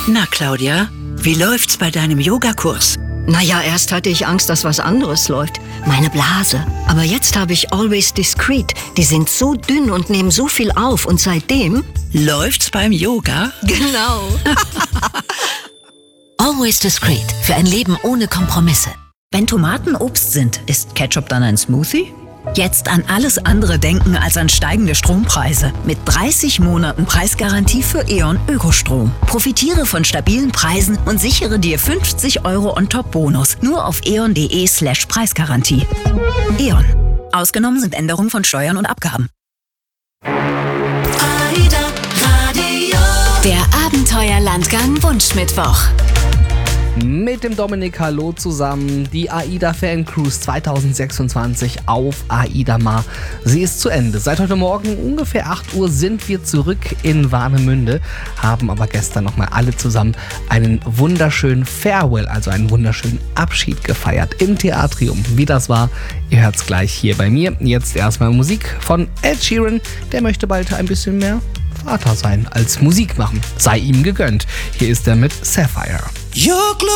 Na, Claudia, wie läuft's bei deinem Yogakurs? Naja, erst hatte ich Angst, dass was anderes läuft. Meine Blase. Aber jetzt habe ich Always Discreet. Die sind so dünn und nehmen so viel auf. Und seitdem... Läuft's beim Yoga? Genau. Always Discreet. Für ein Leben ohne Kompromisse. Wenn Tomaten Obst sind, ist Ketchup dann ein Smoothie? Jetzt an alles andere denken als an steigende Strompreise. Mit 30 Monaten Preisgarantie für E.ON Ökostrom. Profitiere von stabilen Preisen und sichere dir 50 € on top Bonus. Nur auf eon.de/Preisgarantie. E.ON. Ausgenommen sind Änderungen von Steuern und Abgaben. Der Abenteuerlandgang Wunschmittwoch. Mit dem Dominik Hallo zusammen, die AIDA Fan Cruise 2026 auf AIDA Mar. Sie ist zu Ende. Seit heute Morgen ungefähr 8 Uhr sind wir zurück in Warnemünde, haben aber gestern nochmal alle zusammen einen wunderschönen Farewell, also einen wunderschönen Abschied gefeiert im Theatrium. Wie das war, ihr hört es gleich hier bei mir. Jetzt erstmal Musik von Ed Sheeran, der möchte bald ein bisschen mehr Vater sein als Musik machen. Sei ihm gegönnt. Hier ist er mit Sapphire. You're